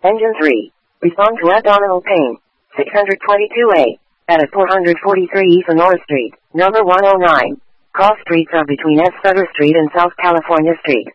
Engine 3. Respond to abdominal pain. 622A. At 443 East Sonora Street, number 109. Cross streets are between S. Sutter Street and South California Street.